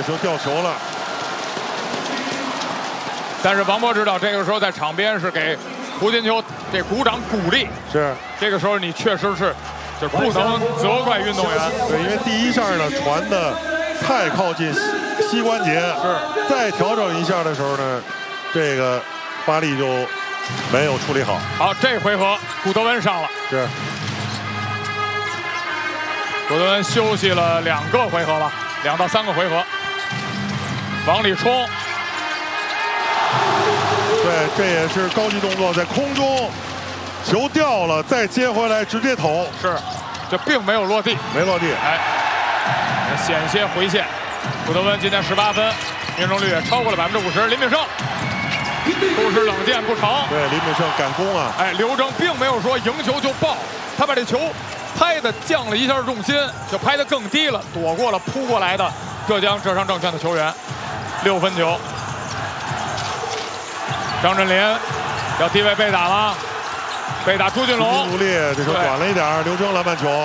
球掉球了。 但是王波指导这个时候在场边是给胡金秋这鼓掌鼓励。 是， 这个时候你确实是就是不能责怪运动员。 对，因为第一下呢传的太靠近膝关节， 是再调整一下的时候呢，这个发力就没有处理好。 好，这回合古德温上了。 是。 古德温休息了2个回合了，2到3个回合，往里冲。 对，这也是高级动作，在空中，球掉了再接回来直接投。 是，这并没有落地， 没落地。 哎，险些回线。古德温今天18分，命中率也超过了50%。林炳胜不失冷箭不成。 对，林炳胜赶攻啊！ 哎，刘铮并没有说赢球就爆，他把这球。 拍的降了一下重心，就拍得更低了，躲过了扑过来的浙商证券的球员，6分球。张镇麟要低位被打了，被打朱俊龙。 努力，这球短了一点，刘铮篮板球。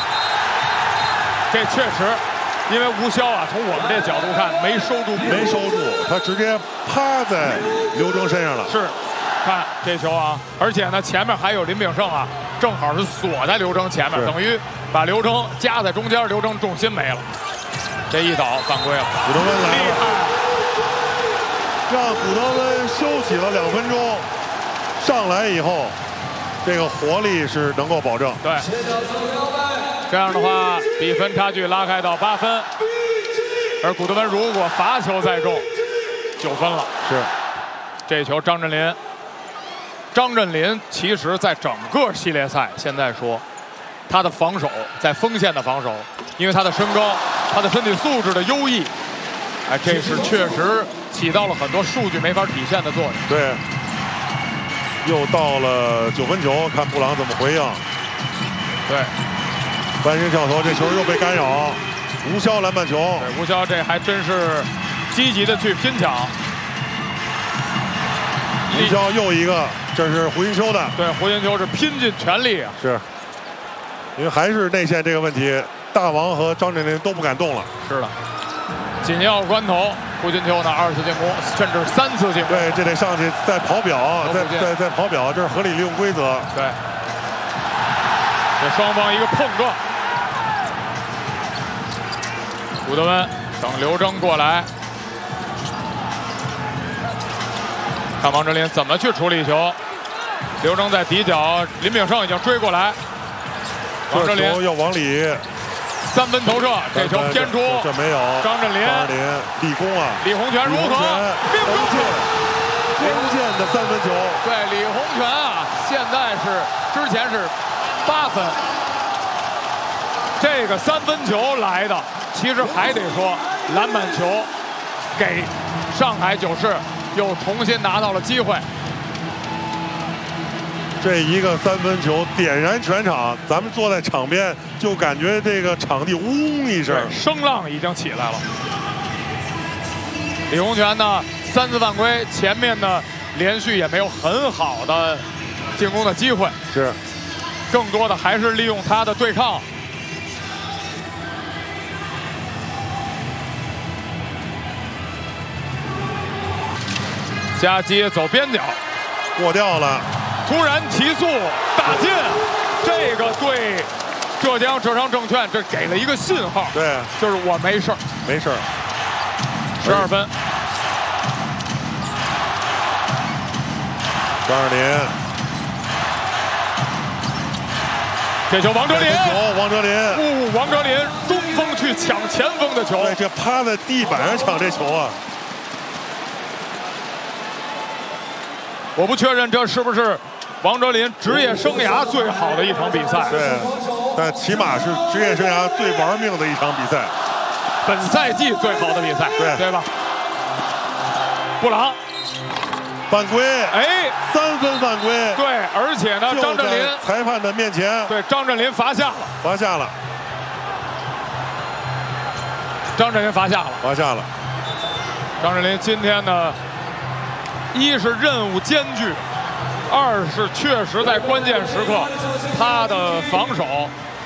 这确实，因为吴骁啊，从我们这角度看没收住， 没收住，他直接趴在刘铮身上了。 是，看这球啊，而且呢前面还有林炳胜啊。 正好是锁在刘铮前面，等于把刘铮夹在中间，刘铮重心没了。这一倒犯规了， 古德温来了， 厉害！ 让古德温休息了2分钟，上来以后，这个活力是能够保证。 对，这样的话比分差距拉开到8分，而古德温如果罚球再中，9分了。 是， 这球张镇麟。 张镇麟其实，在整个系列赛，现在说他的防守，在锋线的防守，因为他的身高、他的身体素质的优异，哎，这是确实起到了很多数据没法体现的作用。 对，又到了9分球，看布朗怎么回应。 对， 翻身跳投，这球又被干扰，吴骁篮板球。 对，吴骁这还真是积极的去拼抢。 吴骁又一个，这是胡金秋的。 对，胡金秋是拼尽全力啊。 是，因为还是内线这个问题，大王和张镇麟都不敢动了。 是的，紧要关头，胡金秋呢2次进攻，甚至3次进攻。 对，这得上去再跑表，再跑表，这是合理利用规则。 对，这双方一个碰撞。古德温等刘铮过来。 看王哲林怎么去处理球，刘铮在底角，林炳胜已经追过来，王哲林要往里 ，3分投射，这球偏出， 这没有。 张镇麟立功啊！ 李洪权如何？命中！ 关键的3分球。 对，李洪权啊，现在之前是8分，这个3分球来的，其实还得说篮板球给上海九市。 又重新拿到了机会， 这一个3分球点燃全场，咱们坐在场边就感觉这个场地嗡一声， 声浪已经起来了。李洪权呢3次犯规，前面呢连续也没有很好的进攻的机会， 是， 更多的还是利用他的对抗。 夹击走边角， 过掉了， 突然提速打进，这个对浙商证券这给了一个信号， 对， 就是我没事儿， 没事儿。 12分， 张镇麟， 这球王哲林， 王哲林， 王哲林中锋去抢前锋的球， 对，这趴在地板上抢这球啊。 我不确认这是不是王哲林职业生涯最好的一场比赛。 对，但起码是职业生涯最玩命的一场比赛， 本赛季最好的比赛，对吧？布朗犯规， 哎 ，3分犯规， 对，而且呢，张镇麟裁判的面前， 对，张镇麟罚下了， 罚下了， 张镇麟罚下了， 罚下了。 张镇麟今天呢？ 一是任务艰巨，2是确实在关键时刻，他的防守